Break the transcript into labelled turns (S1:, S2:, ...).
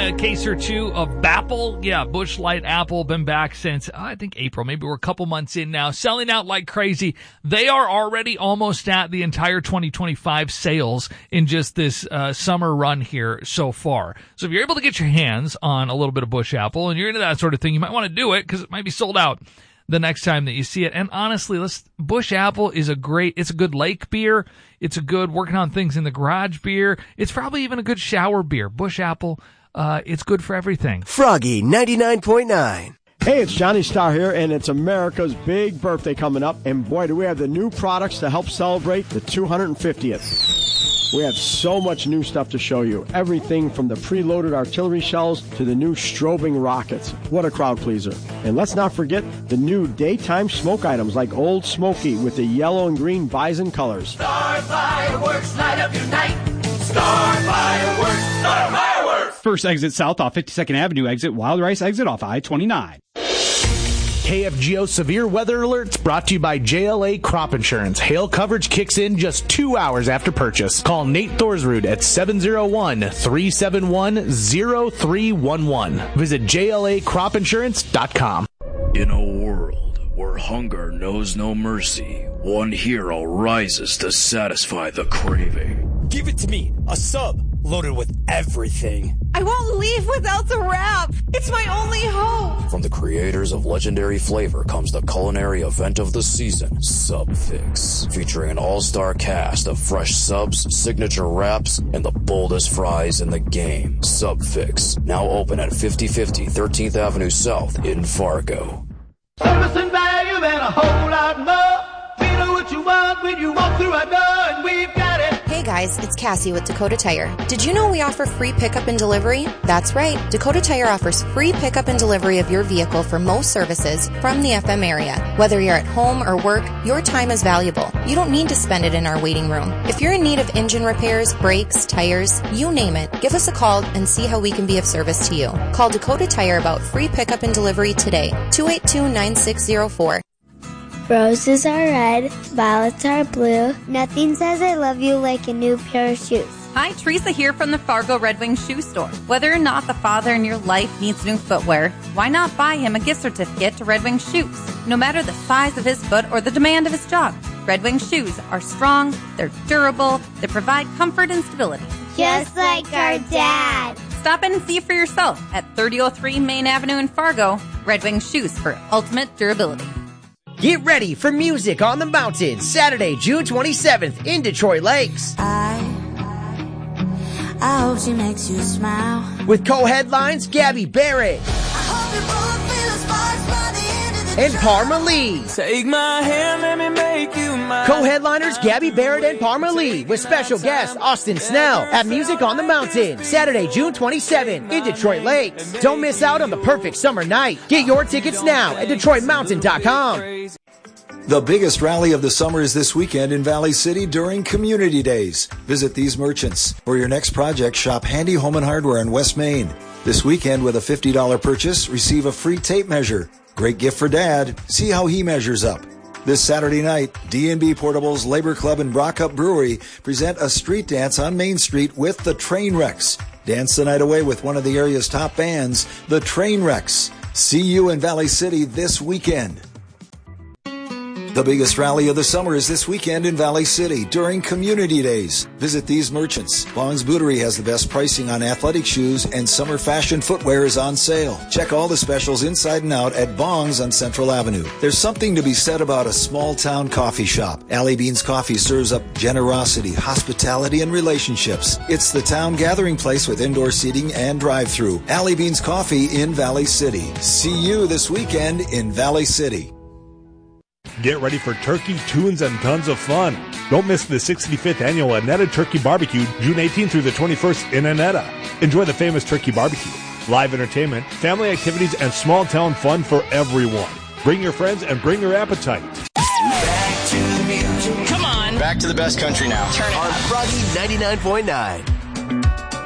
S1: a case or two of Bapple. Yeah, Busch Light Apple, been back since, I think, April. Maybe we're a couple months in now. Selling out like crazy. They are already almost at the entire 2025 sales in just this summer run here so far. So if you're able to get your hands on a little bit of Busch Apple and you're into that sort of thing, you might want to do it because it might be sold out the next time that you see it. And honestly, Busch Apple is it's a good lake beer. It's a good working on things in the garage beer. It's probably even a good shower beer. Busch Apple, it's good for everything.
S2: Froggy 99.9.
S3: Hey, it's Johnny Starr here, and it's America's big birthday coming up. And boy, do we have the new products to help celebrate the 250th. We have so much new stuff to show you. Everything from the preloaded artillery shells to the new strobing rockets. What a crowd pleaser. And let's not forget the new daytime smoke items like Old Smoky with the yellow and green bison colors.
S4: Star Fireworks, light up your night. Star Fireworks, Star Fireworks.
S5: First exit south off 52nd Avenue exit, Wild Rice exit off I-29.
S6: KFGO Severe Weather Alerts brought to you by JLA Crop Insurance. Hail coverage kicks in just 2 hours after purchase. Call Nate Thorsrud at 701-371-0311. Visit JLACropInsurance.com.
S7: In a world where hunger knows no mercy, one hero rises to satisfy the craving.
S8: Give it to me, a sub loaded with everything.
S9: I won't leave without the wrap. It's my only hope.
S7: From the creators of legendary flavor comes the culinary event of the season, Sub Fix, featuring an all-star cast of fresh subs, signature wraps, and the boldest fries in the game. Sub Fix, now open at 5050 13th Avenue South in Fargo.
S4: Service and value and a whole lot more. We know what you want when you walk through our door, and we've got it.
S10: Hey guys, it's Cassie with Dakota Tire. Did you know we offer free pickup and delivery? That's right. Dakota Tire offers free pickup and delivery of your vehicle for most services from the FM area. Whether you're at home or work, your time is valuable. You don't need to spend it in our waiting room. If you're in need of engine repairs, brakes, tires, you name it, give us a call and see how we can be of service to you. Call Dakota Tire about free pickup and delivery today. 282-9604.
S11: Roses are red, violets are blue. Nothing says I love you like a new pair of shoes.
S12: Hi, Teresa here from the Fargo Red Wing Shoe Store. Whether or not the father in your life needs new footwear, why not buy him a gift certificate to Red Wing Shoes? No matter the size of his foot or the demand of his job, Red Wing shoes are strong, they're durable, they provide comfort and stability.
S11: Just like our dad.
S12: Stop in and see for yourself at 3003 Main Avenue in Fargo. Red Wing Shoes for ultimate durability.
S13: Get ready for Music on the Mountain, Saturday, June 27th in Detroit Lakes.
S14: I hope she makes you smile.
S13: With co-headlines Gabby Barrett and Parma Lee.
S4: Take my hand, let me make you mine.
S13: Co-headliners Gabby Barrett and Parma Lee with special guest Austin Snell at Music on the Mountain, Saturday, June 27th in Detroit Lakes. Don't miss out on the perfect summer night. Get your tickets now at DetroitMountain.com.
S15: The biggest rally of the summer is this weekend in Valley City during Community Days. Visit these merchants. For your next project, shop Handy Home and Hardware in West Main. This weekend, with a $50 purchase, receive a free tape measure. Great gift for Dad. See how he measures up. This Saturday night, D&B Portables, Labor Club, and Brockup Brewery present a street dance on Main Street with the Trainwrecks. Dance the night away with one of the area's top bands, the Trainwrecks. See you in Valley City this weekend. The biggest rally of the summer is this weekend in Valley City during Community Days. Visit these merchants. Bong's Bootery has the best pricing on athletic shoes, and summer fashion footwear is on sale. Check all the specials inside and out at Bong's on Central Avenue. There's something to be said about a small-town coffee shop. Alley Beans Coffee serves up generosity, hospitality, and relationships. It's the town gathering place with indoor seating and drive-through. Alley Beans Coffee in Valley City. See you this weekend in Valley City.
S16: Get ready for turkey, tunes, and tons of fun. Don't miss the 65th annual Annetta Turkey Barbecue, June 18th through the 21st in Annetta. Enjoy the famous turkey barbecue, live entertainment, family activities, and small-town fun for everyone. Bring your friends and bring your appetite.
S4: Back to the music. Come on.
S2: Back to the best country now.
S4: Turn it
S2: on
S4: up.
S2: Froggy 99.9.